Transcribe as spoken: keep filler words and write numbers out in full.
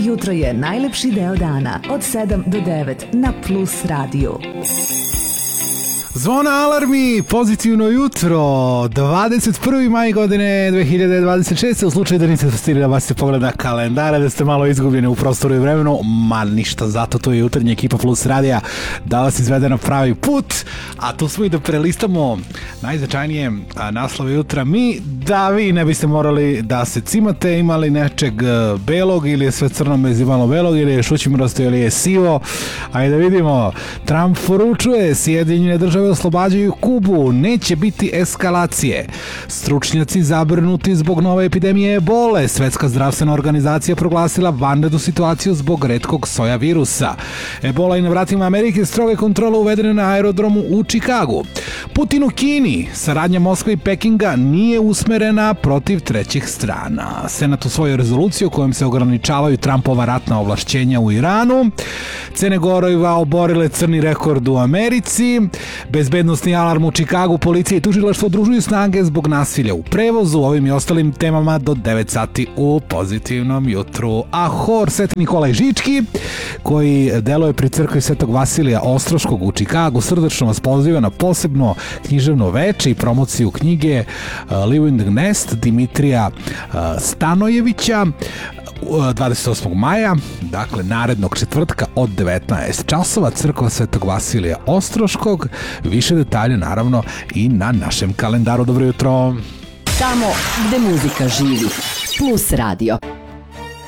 Jutro je najlepši deo dana od sedam do devet na Plus radiju. Zvona alarmi, pozitivno jutro, dvadeset prvi maj godine dve hiljade dvadeset šeste. U slučaju da niste stigli da bacite pogled na kalendara, da ste malo izgubljeni u prostoru i vremenu, ma ništa, zato to je jutarnja ekipa Plus radija da vas izvede na pravi put, a tu smo i da prelistamo najznačajnije naslove jutra. Mi, da vi ne biste morali da se cimate, imali nečeg belog ili je sve crno bez imalo belog ili je šućimrosto ili je sivo. Ajde da vidimo, Trump poručuje, Sjedinjene države oslobađaju Kubu, neće biti eskalacije. Stručnjaci zabrinuti zbog nove epidemije ebole. Svetska zdravstvena organizacija proglasila vanrednu situaciju zbog retkog soja virusa. Ebola i na vratima Amerike, stroge kontrole uvedene na aerodromu u Čikagu. Putin u Kini, saradnja Moskve i Pekinga nije usmerena protiv trećih strana. Senat usvojio rezoluciju kojom se ograničavaju Trumpova ratna ovlašćenja u Iranu. Cene goriva oborile crni rekord u Americi. Bezbednosni alarm u Čikagu, policija i tužilaštvo udružuju snage zbog nasilja u prevozu. Ovim i ostalim temama do devet sati u pozitivnom jutru. A hor Sveti Nikolaj Žički, koji deluje pri crkvi Svetog Vasilija Ostroškog u Čikagu, srdačno vas poziva na posebno književno veče i promociju knjige uh, Living the Nest Dimitrija uh, Stanojevića dvadeset osmog maja, dakle narednog četvrtka od devetnaest časova, crkva Svetog Vasilija Ostroškog. Više detalje naravno i na našem kalendaru. Dobro jutro. Tamo gde muzika živi. Plus radio.